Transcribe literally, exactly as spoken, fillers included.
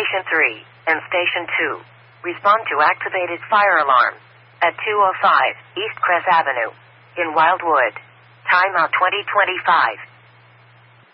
Station three and Station two. Respond to activated fire alarm at two oh five East Cress Avenue in Wildwood. Timeout twenty twenty-five.